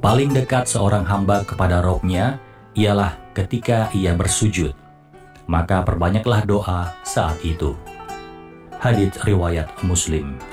Paling dekat seorang hamba kepada Rabb-Nya ialah ketika ia bersujud. Maka perbanyaklah doa saat itu. Hadits riwayat Muslim.